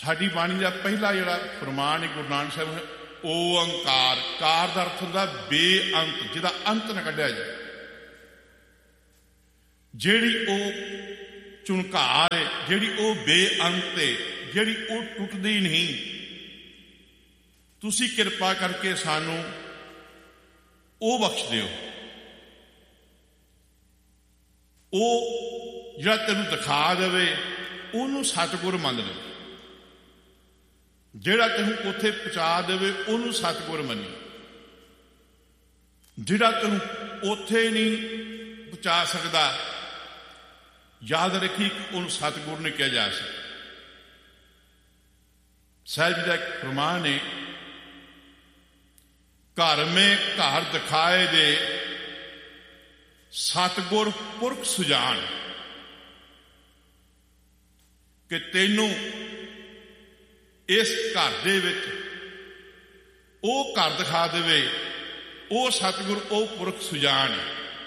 ਸਾਡੀ ਬਾਣੀ ਦਾ ਪਹਿਲਾ ਜਿਹੜਾ ਫਰਮਾਨ ਹੈ ਗੁਰੂ ਨਾਨਕ ਸਾਹਿਬ ਓਅੰਕਾਰ। ਕਾਰ ਦਾ ਅਰਥ ਹੁੰਦਾ ਬੇਅੰਤ, ਜਿਹਦਾ ਅੰਤ ਨਾ ਕੱਢਿਆ ਜਾਏ। ਜਿਹੜੀ ਉਹ ਝੁਨਕਾਰ ਹੈ, ਜਿਹੜੀ ਉਹ ਬੇਅੰਤ ਹੈ, ਜਿਹੜੀ ਉਹ ਟੁੱਟਦੀ ਨਹੀਂ। ਤੁਸੀਂ ਕਿਰਪਾ ਕਰਕੇ ਸਾਨੂੰ ਉਹ ਬਖਸ਼ ਦਿਓ। ਉਹ ਜਿਹੜਾ ਤੈਨੂੰ ਦਿਖਾ ਦੇਵੇ ਉਹਨੂੰ ਸਤਿਗੁਰ ਮੰਨ ਲਓ। ਜਿਹੜਾ ਤੈਨੂੰ ਉੱਥੇ ਪਹੁੰਚਾ ਦੇਵੇ ਉਹਨੂੰ ਸਤਿਗੁਰ ਮੰਨੀ। ਜਿਹੜਾ ਤੈਨੂੰ ਉੱਥੇ ਨਹੀਂ ਪਹੁੰਚਾ ਸਕਦਾ, ਯਾਦ ਰੱਖੀ ਕਿ ਉਹਨੂੰ ਸਤਿਗੁਰ ਨਹੀਂ ਕਿਹਾ ਜਾ ਸਕਦਾ। ਸਾਹਿਬ ਜੀ ਦਾ ਇੱਕ ਫਰਮਾਨ ਹੈ, ਘਰ ਮੇਂ ਘਰ ਦਿਖਾਏ ਦੇ ਸਤਿਗੁਰ ਪੁਰਖ ਸੁਜਾਨ। ਕਿ ਤੈਨੂੰ ਇਸ ਘਰ ਦੇ ਵਿੱਚ ਉਹ ਘਰ ਦਿਖਾ ਦੇਵੇ, ਉਹ ਸਤਿਗੁਰ, ਉਹ ਪੁਰਖ ਸੁਜਾਨ।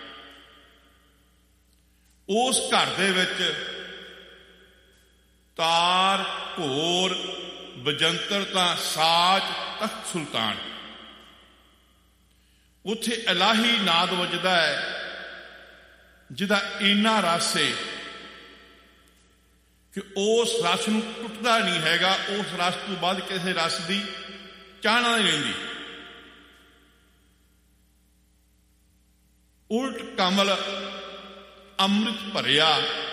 ਉਸ ਘਰ ਦੇ ਵਿੱਚ ਤਾਰ ਘੋਰ ਬਜੰਤਰਤਾ ਸਾਜ ਤਖਤ ਸੁਲਤਾਨ। ਉੱਥੇ ਇਲਾਹੀ ਨਾਦ ਵੱਜਦਾ ਹੈ ਜਿਹਦਾ ਇੰਨਾ ਰਸ ਹੈ ਕਿ ਉਸ ਰਸ ਨੂੰ ਟੁੱਟਦਾ ਨਹੀਂ ਹੈਗਾ। ਉਸ ਰਸ ਤੋਂ ਬਾਅਦ ਕਿਸੇ ਰਸ ਦੀ ਚਾਹਨਾ ਨਹੀਂ ਰਹਿੰਦੀ। ਉਲਟ ਕਮਲ ਅੰਮ੍ਰਿਤ ਭਰਿਆ,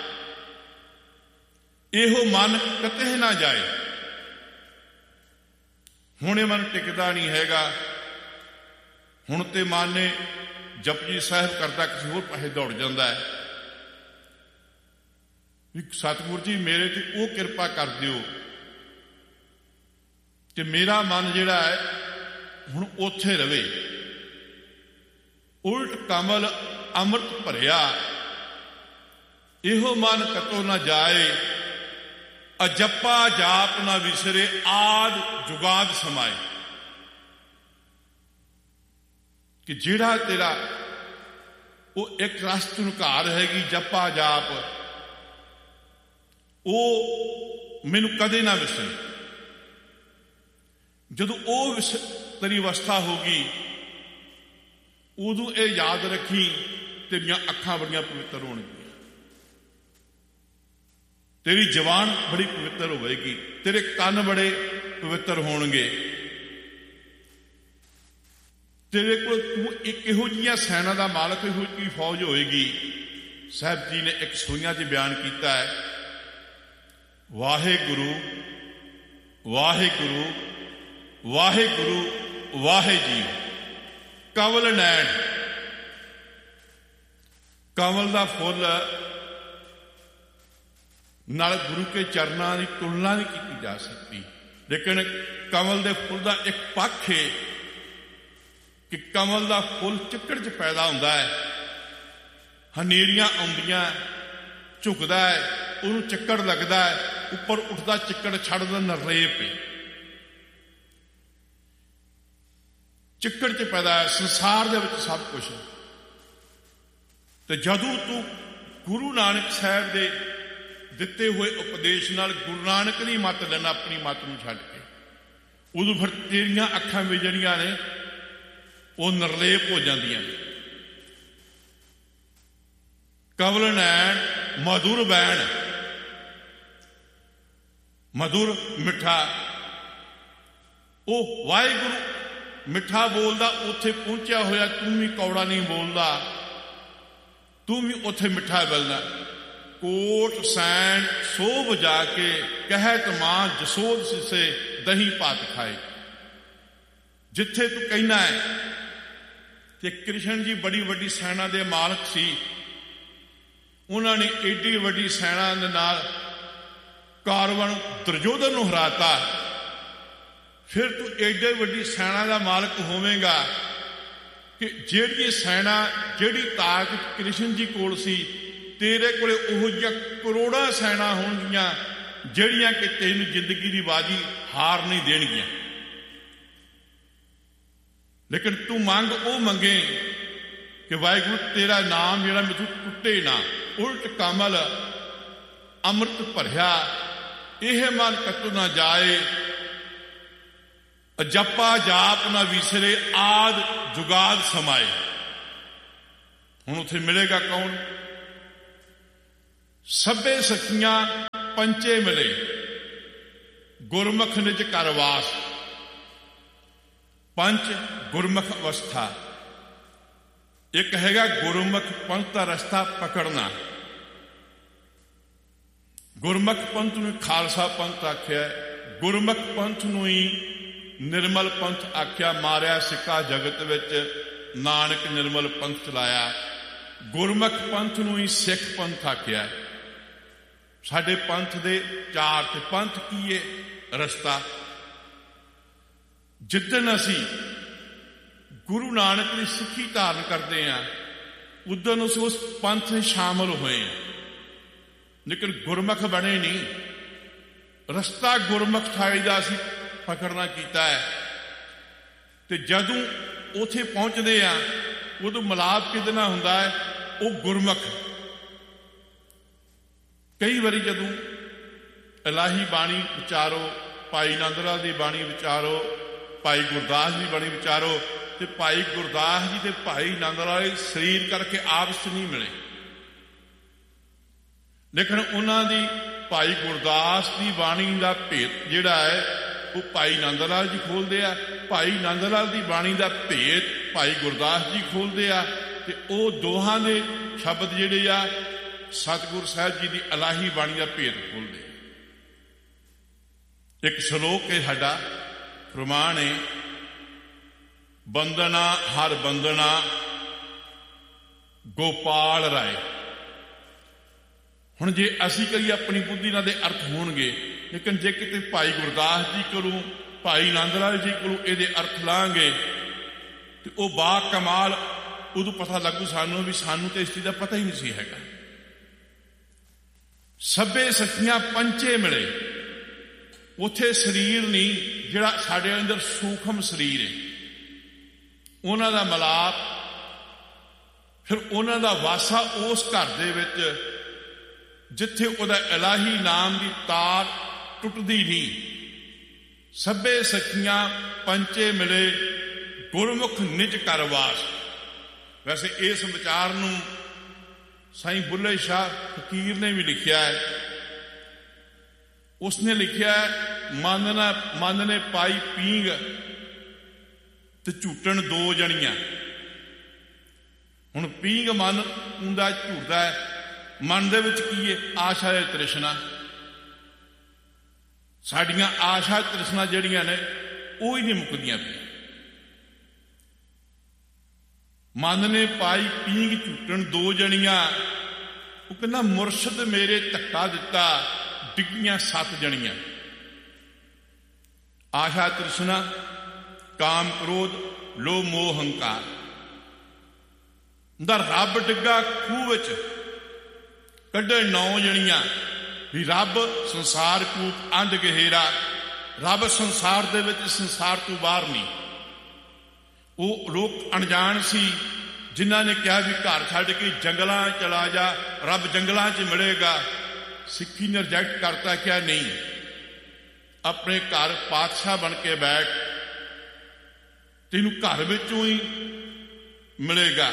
ਇਹੋ ਮਨ ਕਿਤੇ ਨਾ ਜਾਏ। ਹੁਣ ਇਹ ਮਨ ਟਿਕਦਾ ਨਹੀਂ ਹੈਗਾ। ਹੁਣ ਤੇ ਮਨ ਨੇ ਜਪਜੀ ਸਾਹਿਬ ਕਰਦਾ ਕਿਸੇ ਹੋਰ ਪਾਸੇ ਦੌੜ ਜਾਂਦਾ ਹੈ। ਸਤਿਗੁਰ ਜੀ ਮੇਰੇ ਤੇ ਉਹ ਕਿਰਪਾ ਕਰ ਦਿਓ ਕਿ ਮੇਰਾ ਮਨ ਜਿਹੜਾ ਹੈ ਹੁਣ ਉੱਥੇ ਰਵੇ। ਉਲਟ ਕਮਲ ਅੰਮ੍ਰਿਤ ਭਰਿਆ, ਇਹੋ ਮਨ ਕਤੋਂ ਨਾ ਜਾਏ। ਅਜੱਪਾ ਜਾਪ ਨਾ ਵਿਸਰੇ, ਆਦ ਜੁਗਾਦ ਸਮਾਏ। ਕਿ ਜਿਹੜਾ ਤੇਰਾ ਉਹ ਇੱਕ ਰਸ ਝੁਨਕਾਰ ਹੈਗੀ ਜਪਾ ਜਾਪ, ਉਹ ਮੈਨੂੰ ਕਦੇ ਨਾ ਵਿਸਰੇ। ਜਦੋਂ ਉਹ ਤੇਰੀ ਅਵਸਥਾ ਹੋਗੀ ਉਦੋਂ ਇਹ ਯਾਦ ਰੱਖੀ ਤੇਰੀਆਂ ਅੱਖਾਂ ਬੜੀਆਂ ਪਵਿੱਤਰ ਹੋਣਗੀਆਂ, ਤੇਰੀ ਜ਼ਬਾਨ ਬੜੀ ਪਵਿੱਤਰ ਹੋਵੇਗੀ, ਤੇਰੇ ਕੰਨ ਬੜੇ ਪਵਿੱਤਰ ਹੋਣਗੇ। ਤੇਰੇ ਕੋਲ ਤੂੰ ਇੱਕ ਇਹੋ ਜਿਹੀਆਂ ਸੈਨਾ ਦਾ ਮਾਲਕ, ਇਹੋ ਜਿਹੀ ਫੌਜ ਹੋਏਗੀ। ਸਾਹਿਬ ਜੀ ਨੇ ਇੱਕ ਸੂਈਆਂ 'ਚ ਬਿਆਨ ਕੀਤਾ ਹੈ, ਵਾਹਿਗੁਰੂ ਵਾਹਿਗੁਰੂ ਵਾਹਿਗੁਰੂ ਵਾਹਿ ਜੀ। ਕਮਲ ਨੈਣ, ਕਮਲ ਦਾ ਫੁੱਲ ਨਾਲ ਗੁਰੂ ਕੇ ਚਰਨਾਂ ਦੀ ਤੁਲਨਾ ਨਹੀਂ ਕੀਤੀ ਜਾ ਸਕਦੀ। ਲੇਕਿਨ ਕਮਲ ਦੇ ਫੁੱਲ ਦਾ ਇੱਕ ਪੱਖ ਹੈ ਕਿ ਕਮਲ ਦਾ ਫੁੱਲ ਚਿੱਕੜ 'ਚ ਪੈਦਾ ਹੁੰਦਾ ਹੈ। ਹਨੇਰੀਆਂ ਆਉਂਦੀਆਂ, ਝੁਕਦਾ ਹੈ, ਉਹਨੂੰ ਚਿੱਕੜ ਲੱਗਦਾ ਹੈ, ਉੱਪਰ ਉੱਠਦਾ ਚਿੱਕੜ ਛੱਡ ਦਿੰਦਾ ਰੇਪ। ਚਿੱਕੜ 'ਚ ਪੈਦਾ ਹੈ ਸੰਸਾਰ ਦੇ ਵਿੱਚ ਸਭ ਕੁਛ। ਤੇ ਜਦੋਂ ਤੂੰ ਗੁਰੂ ਨਾਨਕ ਸਾਹਿਬ ਦੇ ਦਿੱਤੇ ਹੋਏ ਉਪਦੇਸ਼ ਨਾਲ ਗੁਰੂ ਨਾਨਕ ਦੀ ਮੱਤ ਲੈਣਾ, ਆਪਣੀ ਮੱਤ ਨੂੰ ਛੱਡ ਕੇ, ਉਦੋਂ ਫਿਰ ਤੇਰੀਆਂ ਅੱਖਾਂ ਵੀ ਜਿਹੜੀਆਂ ਨੇ ਉਹ ਨਿਰਲੇਪ ਹੋ ਜਾਂਦੀਆਂ ਨੇ। ਕਮਲ ਨੈਣ ਮਧੁਰ ਬੈਣ, ਮਧੁਰ ਮਿੱਠਾ। ਉਹ ਵਾਹਿਗੁਰੂ ਮਿੱਠਾ ਬੋਲਦਾ, ਉੱਥੇ ਪਹੁੰਚਿਆ ਹੋਇਆ ਤੂੰ ਵੀ ਕੌੜਾ ਨਹੀਂ ਬੋਲਦਾ, ਤੂੰ ਵੀ ਉੱਥੇ ਮਿੱਠਾ ਬੋਲਦਾ। ਕੋਟ ਸੈਣ ਸੋਭ ਜਾ ਕੇ ਕਹਿਤ ਮਾਂ ਜਸੋਦ ਸਿਸੇ ਦਹੀਂ ਭਾਤ ਖਾਏ। ਜਿੱਥੇ ਤੂੰ ਕਹਿਣਾ ਹੈ ਕਿ ਕ੍ਰਿਸ਼ਨ ਜੀ ਬੜੀ ਵੱਡੀ ਸੈਨਾ ਦੇ ਮਾਲਕ ਸੀ, ਉਹਨਾਂ ਨੇ ਏਡੀ ਵੱਡੀ ਸੈਨਾ ਦੇ ਨਾਲ ਕਾਰਵਨ ਦੁਰਯੋਧਨ ਨੂੰ ਹਰਾਤਾ, ਫਿਰ ਤੂੰ ਏਡੇ ਵੱਡੀ ਸੈਨਾ ਦਾ ਮਾਲਕ ਹੋਵੇਂਗਾ ਕਿ ਜਿਹੜੀ ਸੈਨਾ, ਜਿਹੜੀ ਤਾਕਤ ਕ੍ਰਿਸ਼ਨ ਜੀ ਕੋਲ ਸੀ, ਤੇਰੇ ਕੋਲੇ ਉਹੋ ਜਿਹੀਆਂ ਕਰੋੜਾਂ ਸੈਨਾ ਹੋਣਗੀਆਂ ਜਿਹੜੀਆਂ ਕਿ ਤੈਨੂੰ ਜ਼ਿੰਦਗੀ ਦੀ ਬਾਜੀ ਹਾਰ ਨਹੀਂ ਦੇਣਗੀਆਂ। ਲੇਕਿਨ ਤੂੰ ਮੰਗ ਉਹ ਮੰਗੇ ਕਿ ਵਾਹਿਗੁਰੂ ਤੇਰਾ ਨਾਮ ਜਿਹੜਾ ਮੈਥੋਂ ਟੁੱਟੇ ਨਾ। ਉਲਟ ਕਮਲ ਅੰਮ੍ਰਿਤ ਭਰਿਆ, ਇਹ ਮਨ ਕਤੁ ਨਾ ਜਾਏ, ਜਪਾ ਜਾਪ ਨਾ ਵਿਸਰੇ, ਆਦ ਜੁਗਾਦ ਸਮਾਏ। ਹੁਣ ਉੱਥੇ ਮਿਲੇਗਾ ਕੌਣ? ਸਭੇ ਸਖੀਆਂ ਪੰਚੇ ਮਿਲੇ, ਗੁਰਮੁਖ ਨਿਜ ਘਰ ਵਾਸ। ਪੰਚ ਗੁਰਮੁਖ ਅਵਸਥਾ, ਇੱਕ ਹੈਗਾ ਗੁਰਮੁਖ ਪੰਥ ਦਾ ਰਸਤਾ ਪਕੜਨਾ। ਗੁਰਮੁਖ ਪੰਥ ਨੂੰ ਖਾਲਸਾ ਪੰਥ ਆਖਿਆ, ਗੁਰਮੁਖ ਪੰਥ ਨੂੰ ਹੀ ਨਿਰਮਲ ਪੰਥ ਆਖਿਆ। ਮਾਰਿਆ ਸਿੱਕਾ ਜਗਤ ਵਿੱਚ, ਨਾਨਕ ਨਿਰਮਲ ਪੰਥ ਚਲਾਇਆ। ਗੁਰਮੁਖ ਪੰਥ ਨੂੰ ਹੀ ਸਿੱਖ ਪੰਥ ਆਖਿਆ। ਸਾਡੇ ਪੰਥ ਦੇ ਚਾਰ ਤੇ ਪੰਥ ਕੀ ਹੈ? ਰਸਤਾ। ਜਿੱਦਣ ਅਸੀਂ ਗੁਰੂ ਨਾਨਕ ਦੀ ਸਿੱਖੀ ਧਾਰਨ ਕਰਦੇ ਹਾਂ, ਉਦੋਂ ਅਸੀਂ ਉਸ ਪੰਥ ਵਿੱਚ ਸ਼ਾਮਲ ਹੋਏ ਹਾਂ, ਲੇਕਿਨ ਗੁਰਮੁਖ ਬਣੇ ਨਹੀਂ। ਰਸਤਾ ਗੁਰਮੁਖ ਥਾਈ ਦਾ ਅਸੀਂ ਪਕੜਨਾ ਕੀਤਾ ਹੈ। ਤੇ ਜਦੋਂ ਉੱਥੇ ਪਹੁੰਚਦੇ ਆ, ਉਦੋਂ ਮਿਲਾਪ ਕਿਹਦੇ ਨਾਲ ਹੁੰਦਾ ਹੈ? ਉਹ ਗੁਰਮੁਖ। ਕਈ ਵਾਰੀ ਜਦੋਂ ਇਲਾਹੀ ਬਾਣੀ ਵਿਚਾਰੋ, ਭਾਈ ਨੰਦ ਲਾਲ ਦੀ ਬਾਣੀ ਵਿਚਾਰੋ, ਭਾਈ ਗੁਰਦਾਸ ਦੀ ਬਾਣੀ ਵਿਚਾਰੋ, ਤੇ ਭਾਈ ਗੁਰਦਾਸ ਜੀ ਤੇ ਭਾਈ ਨੰਦ ਲਾਲ ਸਰੀਰ ਕਰਕੇ ਆਪਸ 'ਚ ਨਹੀਂ ਮਿਲੇ, ਲੇਕਿਨ ਉਹਨਾਂ ਦੀ ਭਾਈ ਗੁਰਦਾਸ ਦੀ ਬਾਣੀ ਦਾ ਭੇਤ ਜਿਹੜਾ ਹੈ ਉਹ ਭਾਈ ਨੰਦ ਲਾਲ ਜੀ ਖੋਲ੍ਹਦੇ ਆ। ਭਾਈ ਨੰਦ ਲਾਲ ਦੀ ਬਾਣੀ ਦਾ ਭੇਤ ਭਾਈ ਗੁਰਦਾਸ ਜੀ ਖੋਲ੍ਹਦੇ ਆ। ਤੇ ਉਹ ਦੋਹਾਂ ਦੇ ਸ਼ਬਦ ਜਿਹੜੇ ਆ ਸਤਿਗੁਰੂ ਸਾਹਿਬ ਜੀ ਦੀ ਇਲਾਹੀ ਬਾਣੀ ਦਾ ਭੇਤ ਖੋਲ੍ਹਦੇ। ਇੱਕ ਸ਼ਲੋਕ ਹੈ ਸਾਡਾ, ਫਰਮਾਨ ਹੈ, ਬੰਦਨਾ ਹਰ ਬੰਦਨਾ ਗੋਪਾਲ ਰਾਏ। ਹੁਣ ਜੇ ਅਸੀਂ ਕਰੀਏ ਆਪਣੀ ਬੁੱਧੀ ਨਾਲ ਦੇ ਅਰਥ ਹੋਣਗੇ, ਲੇਕਿਨ ਜੇ ਕਿਤੇ ਭਾਈ ਗੁਰਦਾਸ ਜੀ ਕੋਲੋਂ, ਭਾਈ ਨੰਦ ਲਾਲ ਜੀ ਕੋਲੋਂ ਇਹਦੇ ਅਰਥ ਲਾਂਗੇ ਤੇ ਉਹ ਬਾ ਕਮਾਲ, ਉਦੋਂ ਪਤਾ ਲੱਗੂ ਸਾਨੂੰ ਵੀ ਸਾਨੂੰ ਤੇ ਇਸ ਚੀਜ਼ ਦਾ ਪਤਾ ਹੀ ਨਹੀਂ ਸੀ ਹੈਗਾ। ਸਭੇ ਸਖੀਆਂ ਪੰਚੇ ਮਿਲੇ। ਉੱਥੇ ਸਰੀਰ ਨਹੀਂ, ਜਿਹੜਾ ਸਾਡੇ ਅੰਦਰ ਸੂਖਮ ਸਰੀਰ ਹੈ, ਉਹਨਾਂ ਦਾ ਮਿਲਾਪ, ਫਿਰ ਉਹਨਾਂ ਦਾ ਵਾਸਾ ਉਸ ਘਰ ਦੇ ਵਿੱਚ ਜਿੱਥੇ ਉਹਦਾ ਇਲਾਹੀ ਨਾਮ ਦੀ ਤਾਰ ਟੁੱਟਦੀ ਨਹੀਂ। ਸਭੇ ਸਖੀਆਂ ਪੰਚੇ ਮਿਲੇ, ਗੁਰਮੁਖ ਨਿਜ ਘਰ ਵਾਸ। ਵੈਸੇ ਇਸ ਵਿਚਾਰ ਨੂੰ ਸਾਈਂ ਬੁੱਲੇ ਸ਼ਾਹ ਫਕੀਰ ਨੇ ਵੀ ਲਿਖਿਆ ਹੈ। ਉਸਨੇ ਲਿਖਿਆ, ਮਨ ਨੇ ਪਾਈ ਪੀਂਗ ਤੇ ਝੂਟਣ ਦੋ ਜਣੀਆਂ। ਹੁਣ ਪੀਂਗ ਮਨ ਹੁੰਦਾ ਝੂਟਦਾ ਹੈ, ਮਨ ਦੇ ਵਿੱਚ ਕੀ ਹੈ? ਆਸ਼ਾ ਤੇ ਤ੍ਰਿਸ਼ਨਾ। ਸਾਡੀਆਂ ਆਸ਼ਾ ਤ੍ਰਿਸ਼ਨਾ ਜਿਹੜੀਆਂ ਨੇ ਉਹ ਹੀ ਨਹੀਂ ਮੁੱਕਦੀਆਂ ਪਈਆਂ। ਮਨ ਨੇ ਪਾਈ ਪੀਂਗ ਝੂਟਣ ਦੋ ਜਣੀਆਂ। ਉਹ ਕਹਿੰਦਾ ਮੁਰਸ਼ਦ ਮੇਰੇ ਧੱਕਾ ਦਿੱਤਾ, ਡਿੱਗੀਆਂ 7 ਜਣੀਆਂ। ਆਸ਼ਾ ਤ੍ਰਿਸ਼ਨਾ, ਕਾਮ ਕ੍ਰੋਧ, ਲੋਭ ਮੋਹ ਹੰਕਾਰ ਦਾ ਰੱਬ ਡਿੱਗਾ ਖੂਹ ਵਿੱਚ, ਕੱਢੇ 9 ਜਣੀਆਂ। ਵੀ ਰੱਬ ਸੰਸਾਰ ਕੂਪ ਅੰਧ ਗਹਿਰਾ, ਰੱਬ ਸੰਸਾਰ ਦੇ ਵਿੱਚ, ਸੰਸਾਰ ਤੋਂ ਬਾਹਰ ਨਹੀਂ। ਉਹ ਲੋਕ ਅਣਜਾਣ ਸੀ ਜਿਨ੍ਹਾਂ ਨੇ ਕਿਹਾ ਵੀ ਘਰ ਛੱਡ ਕੇ ਜੰਗਲਾਂ ਚਲਾ ਜਾ, ਰੱਬ ਜੰਗਲਾਂ 'ਚ ਮਿਲੇਗਾ। ਸਿੱਖੀ ਨੇ ਰਿਜੈਕਟ ਕਰਤਾ, ਕਿਹਾ ਨਹੀਂ, ਆਪਣੇ ਘਰ ਪਾਤਸ਼ਾਹ ਬਣ ਕੇ ਬੈਠ, ਤੈਨੂੰ ਘਰ ਵਿੱਚੋਂ ਹੀ ਮਿਲੇਗਾ।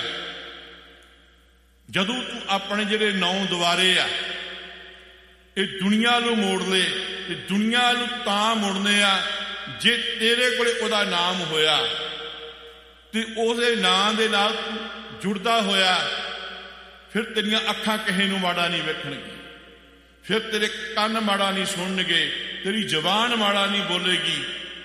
ਜਦੋਂ ਤੂੰ ਆਪਣੇ ਜਿਹੜੇ 9 ਦੁਆਰੇ ਆ ਇਹ ਦੁਨੀਆ ਨੂੰ ਮੋੜ ਲੈ, ਤੇ ਦੁਨੀਆ ਨੂੰ ਤਾਂ ਮੁੜਨੇ ਆ ਜੇ ਤੇਰੇ ਕੋਲੇ ਉਹਦਾ ਨਾਮ ਹੋਇਆ ਤੇ ਉਹਦੇ ਨਾਂ ਦੇ ਨਾਲ ਜੁੜਦਾ ਹੋਇਆ। ਫਿਰ ਤੇਰੀਆਂ ਅੱਖਾਂ ਕਿਸੇ ਨੂੰ ਮਾੜਾ ਨਹੀਂ ਵੇਖਣਗੀਆਂ, ਫਿਰ ਤੇਰੇ ਕੰਨ ਮਾੜਾ ਨਹੀਂ ਸੁਣਨਗੇ, ਤੇਰੀ ਜ਼ਬਾਨ ਮਾੜਾ ਨਹੀਂ ਬੋਲੇਗੀ।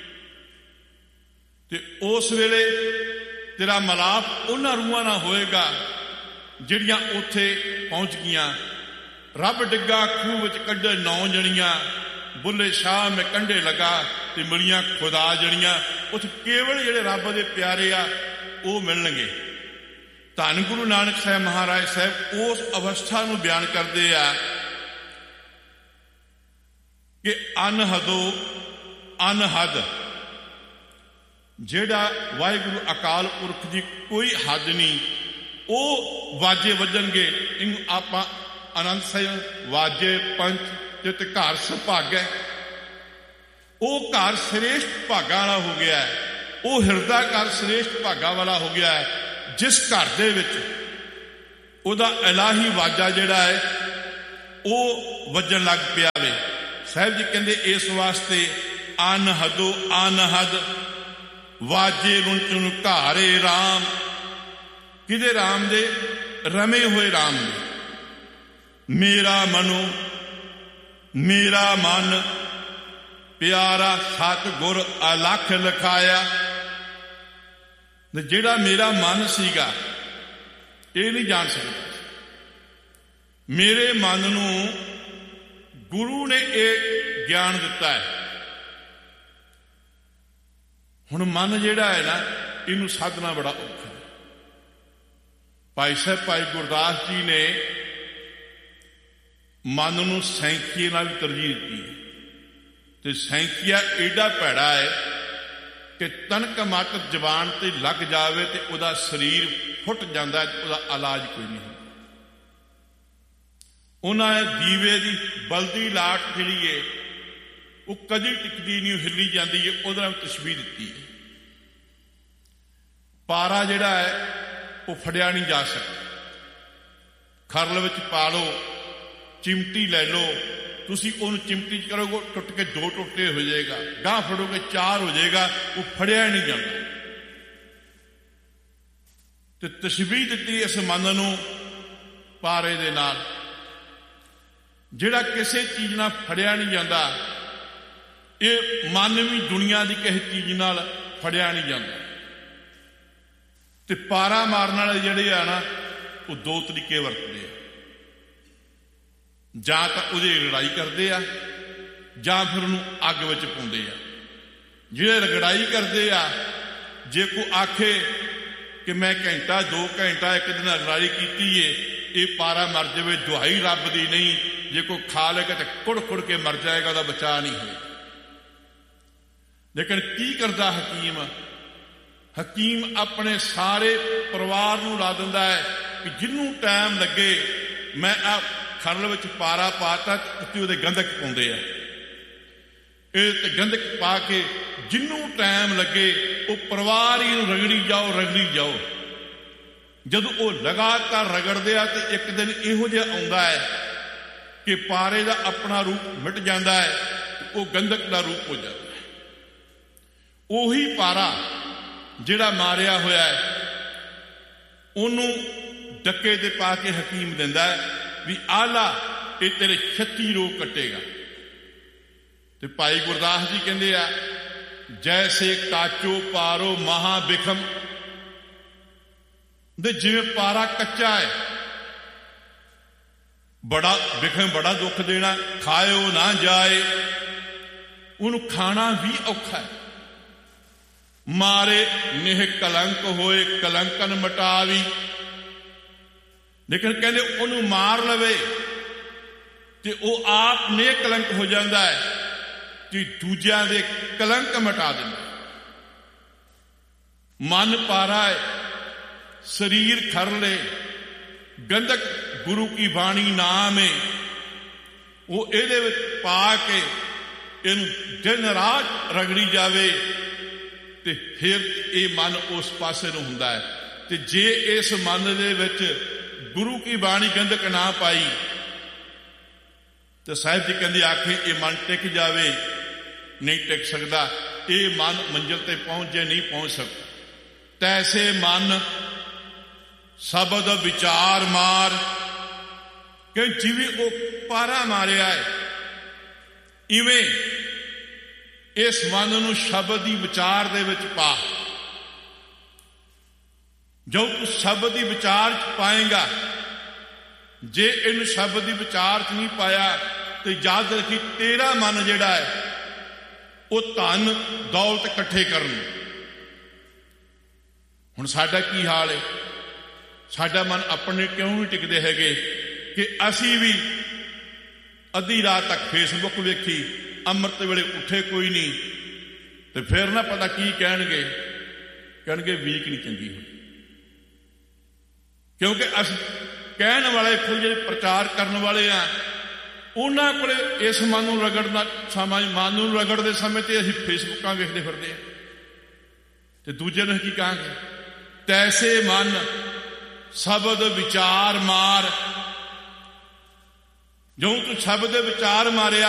ਤੇ ਉਸ ਵੇਲੇ ਤੇਰਾ ਮਿਲਾਪ ਉਹਨਾਂ ਰੂਹਾਂ ਨਾਲ ਹੋਏਗਾ ਜਿਹੜੀਆਂ ਉੱਥੇ ਪਹੁੰਚ ਗਈਆਂ। ਰੱਬ ਡਿੱਗਾ ਖੂਹ ਵਿੱਚ, ਕੱਢੇ 9 ਜਣੀਆਂ। ਬੁੱਲੇ ਸ਼ਾਹ ਮੈਂ ਕੰਢੇ ਲਗਾ ਤੇ ਮਿਲੀਆਂ ਖੁਦਾ ਜਣੀਆਂ। ਉੱਥੇ ਕੇਵਲ ਜਿਹੜੇ ਰੱਬ ਦੇ ਪਿਆਰੇ ਆ ਉਹ ਮਿਲਣਗੇ। ਧੰਨ ਗੁਰੂ ਨਾਨਕ ਸਾਹਿਬ ਮਹਾਰਾਜ ਸਾਹਿਬ ਉਸ ਅਵਸਥਾ ਨੂੰ ਬਿਆਨ ਕਰਦੇ ਆ ਕਿ ਅਨਹਦੋ ਅਨਹਦ, ਜਿਹੜਾ ਵਾਹਿਗੁਰੂ ਅਕਾਲ ਪੁਰਖ ਦੀ ਕੋਈ ਹੱਦ ਨਹੀਂ, ਉਹ ਵਾਜੇ ਵੱਜਣਗੇ। ਇਹਨੂੰ ਆਪਾਂ ਆਨੰਦ ਸਾਹਿਬ ਵਾਜੇ ਪੰਚ ਤਿਤ ਘਰ ਸੁਭਾਗੈ। ਉਹ ਘਰ ਸ੍ਰੇਸ਼ਟ ਭਾਗਾਂ ਵਾਲਾ ਹੋ ਗਿਆ ਹੈ, ਉਹ ਹਿਰਦਾ ਘਰ ਸ੍ਰੇਸ਼ਟ ਭਾਗਾਂ ਵਾਲਾ ਹੋ ਗਿਆ ਹੈ ਜਿਸ ਘਰ ਦੇ ਵਿੱਚ ਉਹਦਾ ਇਲਾਹੀ ਵਾਜਾ ਜਿਹੜਾ ਹੈ ਉਹ ਵੱਜਣ ਲੱਗ ਪਿਆ ਵੇ। ਸਾਹਿਬ ਜੀ ਕਹਿੰਦੇ ਇਸ ਵਾਸਤੇ ਅਨਹਦੋ ਅਨਹਦ ਵਾਜੇ ਰੁੰਚੁਨ ਘਾਰੇ ਰਾਮ। ਕਿਹਦੇ ਰਾਮ ਦੇ? ਰਮੇ ਹੋਏ ਰਾਮ ਦੇ। ਮੇਰਾ ਮਨੋ ਮੇਰਾ ਮਨ ਪਿਆਰਾ ਸਤਿਗੁਰ ਅਲਖ ਲਿਖਾਇਆ। ਜਿਹੜਾ ਮੇਰਾ ਮਨ ਸੀਗਾ ਇਹ ਨਹੀਂ ਜਾਣ ਸਕਦਾ। ਮੇਰੇ ਮਨ ਨੂੰ ਗੁਰੂ ਨੇ ਇਹ ਗਿਆਨ ਦਿੱਤਾ ਹੈ। ਹੁਣ ਮਨ ਜਿਹੜਾ ਹੈ ਨਾ ਇਹਨੂੰ ਸਾਧਨਾ ਬੜਾ ਔਖਾ ਹੈ। ਭਾਈ ਸਾਹਿਬ ਭਾਈ ਗੁਰਦਾਸ ਜੀ ਨੇ ਮਨ ਨੂੰ ਸੈਂਕੀਏ ਨਾਲ ਵੀ ਤਰਜੀਹ ਦਿੱਤੀ ਹੈ, ਤੇ ਸੈਂਕੀਆ ਏਡਾ ਭੈੜਾ ਹੈ ਕਿ ਤਨਕ ਮਾਤਰ ਜ਼ਬਾਨ ਤੇ ਲੱਗ ਜਾਵੇ ਤੇ ਉਹਦਾ ਸਰੀਰ ਫੁੱਟ ਜਾਂਦਾ, ਉਹਦਾ ਇਲਾਜ ਕੋਈ ਨਹੀਂ ਹੁੰਦਾ। ਉਹਨਾਂ ਨੇ ਦੀਵੇ ਦੀ ਬਲਦੀ ਲਾਟ ਜਿਹੜੀ ਹੈ ਉਹ ਕਦੀ ਟਿਕਦੀ ਨਹੀਂ, ਹਿੱਲੀ ਜਾਂਦੀ ਹੈ, ਉਹਦੇ ਨਾਲ ਤਸ਼ਬੀਹ ਦਿੱਤੀ ਹੈ। ਪਾਰਾ ਜਿਹੜਾ ਹੈ ਉਹ ਫੜਿਆ ਨਹੀਂ ਜਾ ਸਕਦਾ। ਖਰਲ ਵਿੱਚ ਪਾ ਲਓ, ਚਿਮਟੀ ਲੈ ਲਓ, ਤੁਸੀਂ ਉਹਨੂੰ ਚਿਮਟੀ 'ਚ ਕਰੋਗੇ ਟੁੱਟ ਕੇ 2 ਟੁੱਟੇ ਹੋ ਜਾਏਗਾ, ਗਾਂ ਫੜੋਗੇ 4 ਹੋ ਜਾਏਗਾ, ਉਹ ਫੜਿਆ ਨਹੀਂ ਜਾਂਦਾ। ਤੇ ਤਸ਼ਬੀਹ ਦਿੱਤੀ ਇਸ ਮਨ ਨੂੰ ਪਾਰੇ ਦੇ ਨਾਲ। ਜਿਹੜਾ ਕਿਸੇ ਚੀਜ਼ ਨਾਲ ਫੜਿਆ ਨਹੀਂ ਜਾਂਦਾ, ਇਹ ਮਨ ਵੀ ਦੁਨੀਆ ਦੀ ਕਿਸੇ ਚੀਜ਼ ਨਾਲ ਫੜਿਆ ਨਹੀਂ ਜਾਂਦਾ। ਤੇ ਪਾਰਾ ਮਾਰਨ ਵਾਲੇ ਜਿਹੜੇ ਆ ਨਾ ਉਹ 2 ਤਰੀਕੇ ਵਰਤਦੇ ਆ। ਜਾਂ ਤਾਂ ਉਹਦੀ ਲੜਾਈ ਕਰਦੇ ਆ, ਜਾਂ ਫਿਰ ਉਹਨੂੰ ਅੱਗ ਵਿੱਚ ਪਾਉਂਦੇ ਆ। ਜਿਹੜੇ ਰਗੜਾਈ ਕਰਦੇ ਆ, ਜੇ ਕੋਈ ਆਖੇ ਕਿ ਮੈਂ ਘੰਟਾ 2 ਘੰਟਾ ਇੱਕ ਦਿਨ ਲੜਾਈ ਕੀਤੀ ਏ, ਇਹ ਪਾਰਾ ਮਰ ਜਾਵੇ, ਦੁਹਾਈ ਰੱਬ ਦੀ ਨਹੀਂ। ਜੇ ਕੋਈ ਖਾ ਲੇਗਾ ਤੇ ਕੁੜ ਕੁੜ ਕੇ ਮਰ ਜਾਏਗਾ, ਉਹਦਾ ਬਚਾਅ ਨਹੀਂ ਹੋਏਗਾ। ਲੇਕਿਨ ਕੀ ਕਰਦਾ ਹਕੀਮ? ਹਕੀਮ ਆਪਣੇ ਸਾਰੇ ਪਰਿਵਾਰ ਨੂੰ ਲਾ ਦਿੰਦਾ ਹੈ ਕਿ ਜਿਹਨੂੰ ਟਾਈਮ ਲੱਗੇ, ਮੈਂ ਆ ਖਰਲ ਵਿੱਚ ਪਾਰਾ ਪਾਤਾ ਤੇ ਉਹਦੇ ਗੰਧਕ ਪਾਉਂਦੇ ਆ। ਇਹ ਤੇ ਗੰਧਕ ਪਾ ਕੇ ਜਿਹਨੂੰ ਟਾਈਮ ਲੱਗੇ ਉਹ ਪਰਿਵਾਰ ਹੀ ਨੂੰ ਰਗੜੀ ਜਾਓ ਰਗੜੀ ਜਾਓ। ਜਦੋਂ ਉਹ ਲਗਾਤਾਰ ਰਗੜਦੇ ਆ ਤੇ ਇੱਕ ਦਿਨ ਇਹੋ ਜਿਹਾ ਆਉਂਦਾ ਹੈ ਕਿ ਪਾਰੇ ਦਾ ਆਪਣਾ ਰੂਪ ਮਿਟ ਜਾਂਦਾ ਹੈ, ਉਹ ਗੰਧਕ ਦਾ ਰੂਪ ਹੋ ਜਾਂਦਾ ਹੈ। ਉਹੀ ਪਾਰਾ ਜਿਹੜਾ ਮਾਰਿਆ ਹੋਇਆ ਹੈ ਉਹਨੂੰ ਡੱਕੇ ਤੇ ਪਾ ਕੇ ਹਕੀਮ ਦਿੰਦਾ ਹੈ ਵੀ ਆਲਾ ਇਹ ਤੇਰੇ 36 ਰੋਗ ਕੱਟੇਗਾ। ਤੇ ਭਾਈ ਗੁਰਦਾਸ ਜੀ ਕਹਿੰਦੇ ਆ, ਜੈਸੇ ਕਾਚੋ ਪਾਰੋ ਮਹਾ ਬਿਖਮ। ਦੇ ਜਿਵੇਂ ਪਾਰਾ ਕੱਚਾ ਹੈ, ਬੜਾ ਬਿਖਮ, ਬੜਾ ਦੁੱਖ ਦੇਣਾ, ਖਾਇਓ ਨਾ ਜਾਏ, ਉਹਨੂੰ ਖਾਣਾ ਵੀ ਔਖਾ ਹੈ। ਮਾਰੇ ਨਿਹ ਕਲੰਕ ਹੋਏ ਕਲੰਕਨ ਮਟਾਵੀ। ਲੇਕਿਨ ਕਹਿੰਦੇ ਉਹਨੂੰ ਮਾਰ ਲਵੇ ਤੇ ਉਹ ਆਪ ਨੇ ਕਲੰਕ ਹੋ ਜਾਂਦਾ ਹੈ ਕਿ ਦੂਜਿਆਂ ਦੇ ਕਲੰਕ ਮਿਟਾ ਦਿੰਦਾ। ਮਨ ਪਾਰਾ ਹੈ, ਸਰੀਰ ਖਰਲੇ, ਗੰਧਕ ਗੁਰੂ ਕੀ ਬਾਣੀ ਨਾਮ ਹੈ, ਉਹ ਇਹਦੇ ਵਿੱਚ ਪਾ ਕੇ ਇਹਨੂੰ ਦਿਨ ਰਾਤ ਰਗੜੀ ਜਾਵੇ ਤੇ ਫਿਰ ਇਹ ਮਨ ਉਸ ਪਾਸੇ ਨੂੰ ਹੁੰਦਾ ਹੈ। ਤੇ ਜੇ ਇਸ ਮਨ ਦੇ ਵਿੱਚ ਗੁਰੂ ਕੀ ਬਾਣੀ ਗੰਧਕ ਨਾ ਪਾਈ ਤੇ ਸਾਹਿਬ ਜੀ ਕਹਿੰਦੇ ਆਖੇ ਇਹ ਮਨ ਟਿਕ ਜਾਵੇ, ਨਹੀਂ ਟਿਕ ਸਕਦਾ। ਇਹ ਮਨ ਮੰਜ਼ਿਲ ਤੇ ਪਹੁੰਚੇ ਨਹੀਂ ਪਹੁੰਚ ਸਕਦਾ। ਤੈਸੇ ਮਨ ਸ਼ਬਦ ਵਿਚਾਰ ਮਾਰ, ਕਿ ਜਿਵੇਂ ਉਹ ਪਾਰਾ ਮਾਰਿਆ ਹੈ ਇਵੇਂ ਇਸ ਮਨ ਨੂੰ ਸ਼ਬਦ ਦੀ ਵਿਚਾਰ ਦੇ ਵਿੱਚ ਪਾ। ਜੋ ਤੂੰ ਸ਼ਬਦ ਦੀ ਵਿਚਾਰ ਚ ਪਾਏਗਾ, ਜੇ ਇਹਨੂੰ ਸ਼ਬਦ ਦੀ ਵਿਚਾਰ ਚ ਨਹੀਂ ਪਾਇਆ ਤੇ ਯਾਦ ਰੱਖੀ ਤੇਰਾ ਮਨ ਜਿਹੜਾ ਹੈ ਉਹ ਧਨ ਦੌਲਤ ਇਕੱਠੇ ਕਰਨ। ਹੁਣ ਸਾਡਾ ਕੀ ਹਾਲ ਹੈ? ਸਾਡਾ ਮਨ ਆਪਣੇ ਕਿਉਂ ਨਹੀਂ ਟਿਕਦੇ ਹੈਗੇ ਕਿ ਅਸੀਂ ਵੀ ਅੱਧੀ ਰਾਤ ਤੱਕ ਫੇਸਬੁੱਕ ਵੇਖੀ, ਅੰਮ੍ਰਿਤ ਵੇਲੇ ਉੱਠੇ ਕੋਈ ਨਹੀਂ, ਤੇ ਫਿਰ ਨਾ ਪਤਾ ਕੀ ਕਹਿਣਗੇ, ਕਹਿਣਗੇ ਵੀਕ ਨਹੀਂ ਚੰਗੀ ਹੋਈ। ਕਿਉਂਕਿ ਅਸੀਂ ਕਹਿਣ ਵਾਲੇ ਫਿਰ ਜਿਹੜੇ ਪ੍ਰਚਾਰ ਕਰਨ ਵਾਲੇ ਆ, ਉਹਨਾਂ ਕੋਲੇ ਇਸ ਮਨ ਨੂੰ ਰਗੜਨਾ ਸਮਾਂ, ਮਨ ਨੂੰ ਰਗੜਦੇ ਸਮੇਂ ਤੇ ਅਸੀਂ ਫੇਸਬੁੱਕਾਂ ਵੇਖਦੇ ਫਿਰਦੇ ਹਾਂ ਤੇ ਦੂਜੇ ਨੂੰ ਕੀ ਕਹਾਂਗੇ, ਤੈਸੇ ਮਨ ਸ਼ਬਦ ਵਿਚਾਰ ਮਾਰ। ਜੋ ਤੂੰ ਸ਼ਬਦ ਵਿਚਾਰ ਮਾਰਿਆ